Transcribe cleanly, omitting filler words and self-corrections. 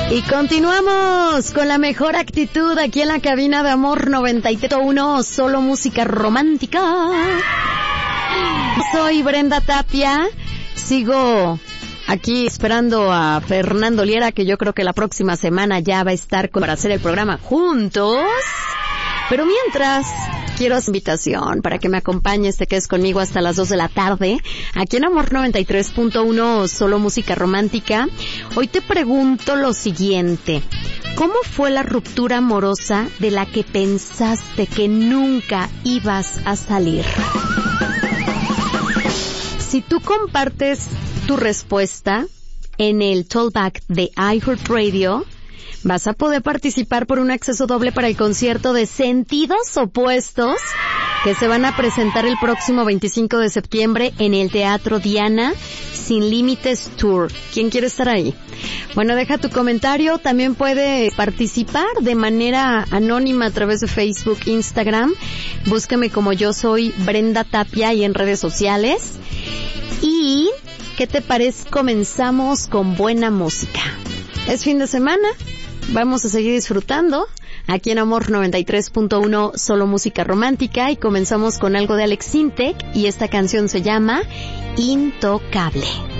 Y continuamos con la mejor actitud aquí en la cabina de Amor 93.1, solo música romántica. Soy Brenda Tapia, sigo aquí esperando a Fernando Liera, que yo creo que la próxima semana ya va a estar para hacer el programa juntos. Pero mientras, quiero hacer invitación para que me acompañes, te quedes conmigo hasta las 2 de la tarde, aquí en Amor 93.1, solo música romántica. Hoy te pregunto lo siguiente: ¿cómo fue la ruptura amorosa de la que pensaste que nunca ibas a salir? Si tú compartes tu respuesta en el Talkback de iHeartRadio, vas a poder participar por un acceso doble para el concierto de Sentidos Opuestos, que se van a presentar el próximo 25 de septiembre en el Teatro Diana Sin Límites Tour. ¿Quién quiere estar ahí? Bueno, deja tu comentario. También puede participar de manera anónima a través de Facebook, Instagram. Búsqueme como Yo Soy Brenda Tapia y en redes sociales. Y, ¿qué te parece? Comenzamos con buena música. Es fin de semana. Vamos a seguir disfrutando aquí en Amor 93.1, solo música romántica, y comenzamos con algo de Alex Sintek y esta canción se llama Intocable.